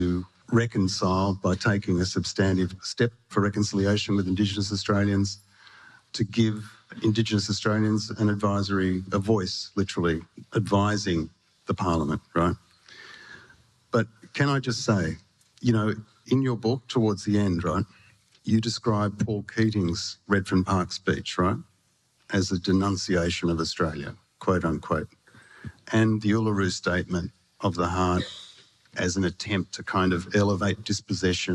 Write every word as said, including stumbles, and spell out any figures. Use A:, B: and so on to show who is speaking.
A: to reconcile by taking a substantive step for reconciliation with Indigenous Australians, to give Indigenous Australians an advisory, a voice, literally, advising the Parliament, right? But can I just say, you know, in your book, towards the end, right, you describe Paul Keating's Redfern Park speech, right, as a denunciation of Australia, quote unquote, and the Uluru Statement of the Heart as an attempt to kind of elevate dispossession